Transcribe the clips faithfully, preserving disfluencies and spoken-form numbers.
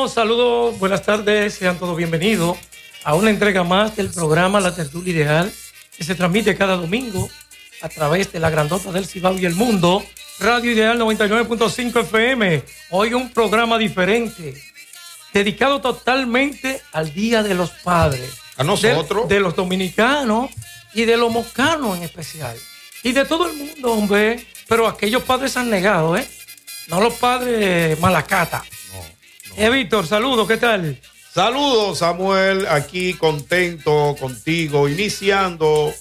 Saludos, saludos, buenas tardes, sean todos bienvenidos a una entrega más del programa La Tertulia Ideal, que se transmite cada domingo a través de la grandota del Cibao y el mundo, Radio Ideal noventa y nueve punto cinco F M. Hoy un programa diferente, dedicado totalmente al Día de los Padres. A nosotros. De, de los dominicanos y de los moscanos en especial. Y de todo el mundo, hombre. Pero aquellos padres han negado, ¿eh? No los padres malacata. No, no. Eh, Víctor, saludos, ¿qué tal? Saludos, Samuel, aquí contento contigo, iniciando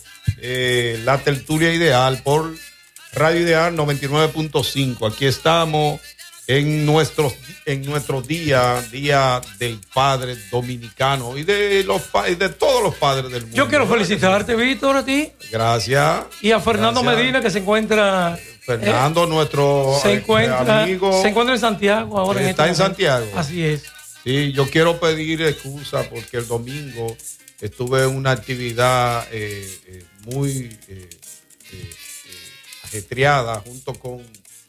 eh, la tertulia ideal por Radio Ideal noventa y nueve punto cinco. Aquí estamos en nuestros en nuestro día, Día del Padre Dominicano y de los de todos los padres del mundo. Yo quiero felicitarte, Víctor, a ti. Gracias. Y a Fernando Gracias. Medina, que se encuentra... Fernando, eh, nuestro se encuentra, amigo. Se encuentra en Santiago ahora. Está en, este Santiago. Así es. Sí, yo quiero pedir excusa porque el domingo estuve en una actividad eh, eh, muy eh, eh, eh, ajetreada junto con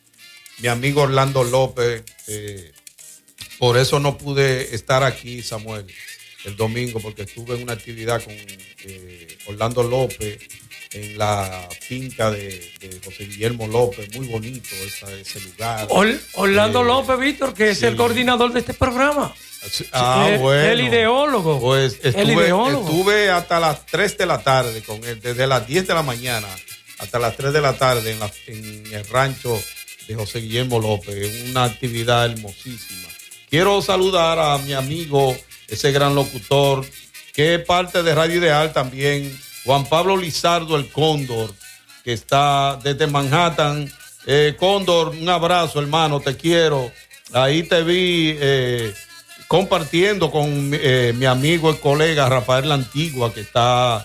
mi amigo Orlando López. Eh, por eso no pude estar aquí, Samuel, el domingo, porque estuve en una actividad con eh, Orlando López en la finca de, de José Guillermo López. Muy bonito esa, ese lugar. Or, Orlando eh, López, Víctor, que es sí. el coordinador de este programa. Ah, el, bueno. El ideólogo. Pues estuve, el ideólogo. estuve hasta las tres de la tarde con él, desde las diez de la mañana hasta las tres de la tarde en, la, en el rancho de José Guillermo López. Una actividad hermosísima. Quiero saludar a mi amigo, ese gran locutor, que es parte de Radio Ideal también, Juan Pablo Lizardo, el Cóndor, que está desde Manhattan. Eh, Cóndor, un abrazo, hermano, te quiero. Ahí te vi eh, compartiendo con eh, mi amigo y colega Rafael La Antigua, que está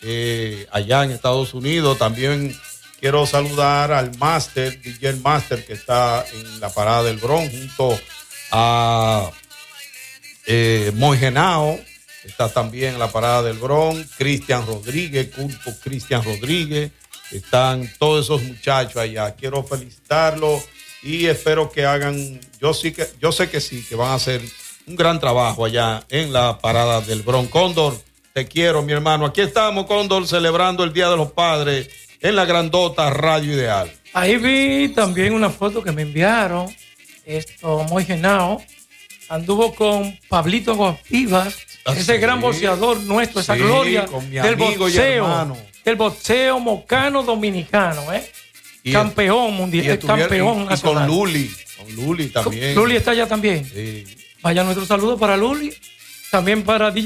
eh, allá en Estados Unidos. También quiero saludar al Master, D J Master, que está en la parada del Bronx, junto a eh, Moigenao. Está también en la parada del Bronx, Cristian Rodríguez, Culpo Cristian Rodríguez. Están todos esos muchachos allá. Quiero felicitarlos y espero que hagan, yo sí que, yo sé que sí, que van a hacer un gran trabajo allá en la parada del Bronx. Cóndor, te quiero, mi hermano. Aquí estamos, Cóndor, celebrando el Día de los Padres en la grandota Radio Ideal. Ahí vi también una foto que me enviaron. Esto, muy genao. Anduvo con Pablito Aguas, Ah, ese sí. gran boxeador nuestro, esa Sí, gloria con mi del amigo y boxeo, hermano. del boxeo mocano dominicano, ¿eh? Y campeón Y, mundial, estuvieron- campeón y- y nacional. con Luli, con Luli también. Luli está allá también. Sí. Vaya nuestro saludo para Luli, también para D J